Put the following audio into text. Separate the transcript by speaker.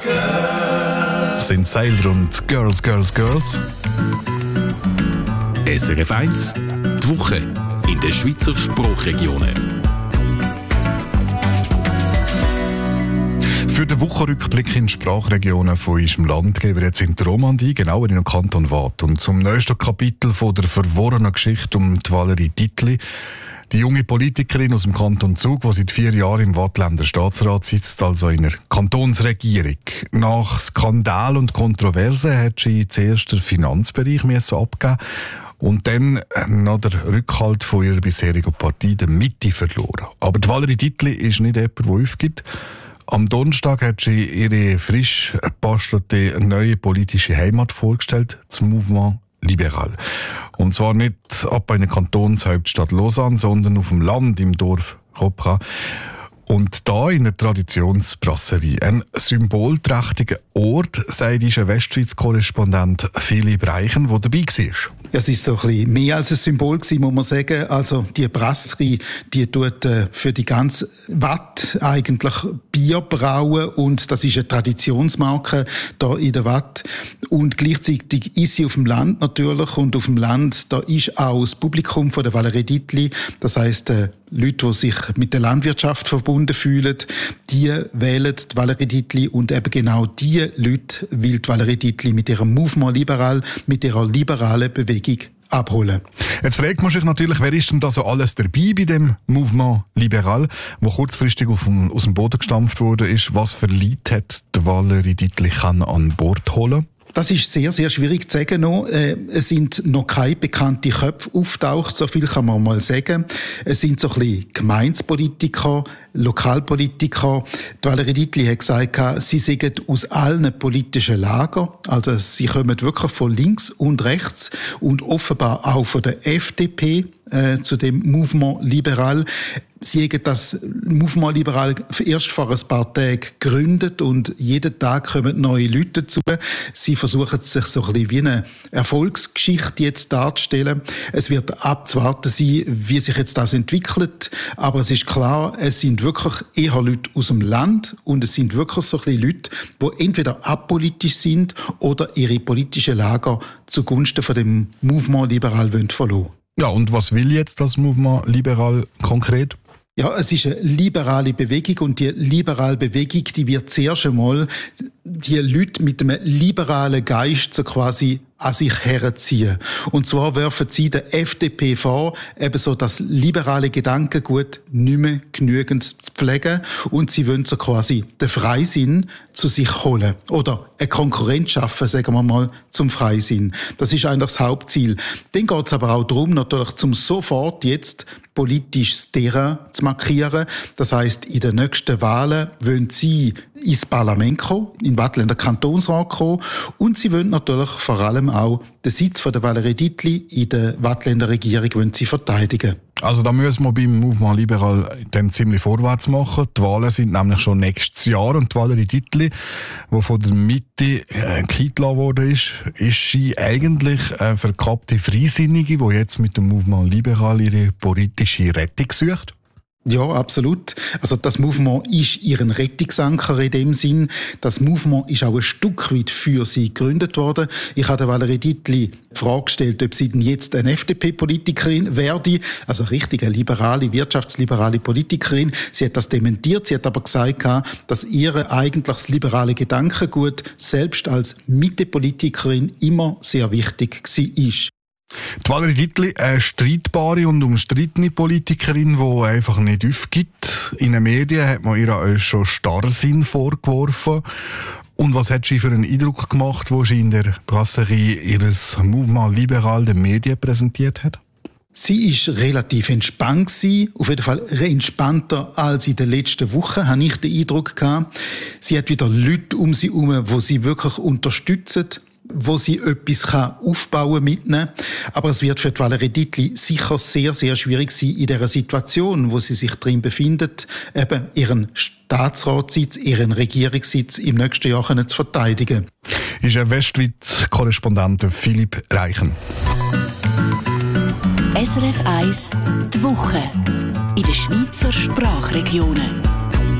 Speaker 1: Sind Sailor und Girls, Girls, Girls.
Speaker 2: SRF 1, die Woche in den Schweizer Sprachregionen.
Speaker 1: Für den Wochenrückblick in die Sprachregionen von unserem Land gehen wir jetzt in die Romandie, genauer in den Kanton Waadt. Und zum nächsten Kapitel von der verworrenen Geschichte um die Valerie Dietli, die junge Politikerin aus dem Kanton Zug, die seit 4 Jahren im Waadtländer Staatsrat sitzt, also in der Kantonsregierung. Nach Skandal und Kontroversen hat sie zuerst den Finanzbereich abgeben und dann noch der Rückhalt von ihrer bisherigen Partei, der Mitte, verloren. Aber die Valerie Dietli ist nicht jemand, der aufgibt. Am Donnerstag hat sie ihre frisch gebastelte neue politische Heimat vorgestellt, das Mouvement Libéral. Und zwar nicht ab einer Kantonshauptstadt Lausanne, sondern auf dem Land im Dorf Kopra. Und da in der Traditionsbrasserie. Ein symbolträchtiger Ort, sagt unser Westschweiz-Korrespondent Philipp Reichen, der dabei war.
Speaker 3: Es ist so ein bisschen mehr als ein Symbol gewesen, muss man sagen. Also die Brasserie, die tut für die ganze Waadt eigentlich Bier brauen und das ist eine Traditionsmarke da in der Waadt. Und gleichzeitig ist sie auf dem Land natürlich und auf dem Land, da ist auch das Publikum von der Valerie Dietli, das heisst Leute, die sich mit der Landwirtschaft verbunden fühlen, die wählen die Valerie Dietli und eben genau die Leute will die Valerie Dietli mit ihrem Mouvement Libéral, mit ihrer liberalen Bewegung abholen.
Speaker 1: Jetzt fragt man sich natürlich, wer ist denn da so alles dabei bei dem Mouvement Libéral, wo kurzfristig aus dem Boden gestampft wurde, ist, was für Leute hat die Valerie Dietli an Bord holen?
Speaker 3: Das ist sehr, sehr schwierig zu sagen noch. Es sind noch keine bekannten Köpfe auftaucht, so viel kann man mal sagen. Es sind so ein bisschen Gemeindepolitiker, Lokalpolitiker. Die Valerie Dietli hat gesagt, sie seien aus allen politischen Lagern. Also sie kommen wirklich von links und rechts und offenbar auch von der FDP zu dem Mouvement Libéral. Sie haben das Mouvement Libéral erst vor ein paar Tagen gegründet und jeden Tag kommen neue Leute dazu. Sie versuchen sich so ein bisschen wie eine Erfolgsgeschichte jetzt darzustellen. Es wird abzuwarten sein, wie sich jetzt das entwickelt. Aber es ist klar, es sind wirklich eher Leute aus dem Land und es sind wirklich so ein bisschen Leute, die entweder apolitisch sind oder ihre politische Lager zugunsten von dem Mouvement Libéral verlassen wollen.
Speaker 1: Ja, und was will jetzt das Mouvement Libéral konkret?
Speaker 3: Ja, es ist eine liberale Bewegung und die liberale Bewegung, die wird zuerst einmal die Leute mit einem liberalen Geist so quasi an sich herziehen. Und zwar werfen sie der FDP vor, eben so das liberale Gedankengut nicht mehr genügend zu pflegen und sie wollen so quasi den Freisinn zu sich holen oder eine Konkurrenz schaffen, sagen wir mal, zum Freisinn. Das ist eigentlich das Hauptziel. Dann geht es aber auch darum, natürlich zum sofort jetzt politisches Terrain zu markieren. Das heisst, in den nächsten Wahlen wollen sie ins Parlament kommen, in den Waadtländer Kantonsrat kommen und sie wollen natürlich vor allem auch den Sitz von der Valerie Dietli in der Waadtländer Regierung wollen sie verteidigen.
Speaker 1: Also da müssen wir beim Mouvement Libéral dann ziemlich vorwärts machen. Die Wahlen sind nämlich schon nächstes Jahr und die Valerie Dietli, die von der Mitte eingeladen worden ist sie eigentlich eine verkappte Freisinnige, die jetzt mit dem Mouvement Libéral ihre politische Rettung sucht?
Speaker 3: Ja, absolut. Also das Mouvement ist ihren Rettungsanker in dem Sinn. Das Mouvement ist auch ein Stück weit für sie gegründet worden. Ich habe der Valerie Dietli die Frage gestellt, ob sie denn jetzt eine FDP-Politikerin werde, also richtig eine liberale, wirtschaftsliberale Politikerin. Sie hat das dementiert, sie hat aber gesagt, dass ihr eigentlich das liberale Gedankengut selbst als Mitte-Politikerin immer sehr wichtig war.
Speaker 1: Die Valerie Dietli, eine streitbare und umstrittene Politikerin, die einfach nicht aufgibt. In den Medien hat man ihr auch schon Starrsinn vorgeworfen. Und was hat sie für einen Eindruck gemacht, wo sie in der Brasserie ihres Mouvement Libéral den Medien präsentiert hat?
Speaker 3: Sie ist relativ entspannt gewesen, auf jeden Fall entspannter als in den letzten Wochen, habe ich den Eindruck gehabt. Sie hat wieder Leute um sie herum, die sie wirklich unterstützen, wo sie etwas aufbauen mitnehmen. Aber es wird für die Valerie Dietli sicher sehr, sehr schwierig sein, in dieser Situation, wo sie sich drin befindet, eben ihren Staatsratssitz, ihren Regierungssitz im nächsten Jahr zu verteidigen.
Speaker 1: Ist ein Westschweiz-Korrespondent Philipp Reichen.
Speaker 4: SRF 1, die Woche in den Schweizer Sprachregionen.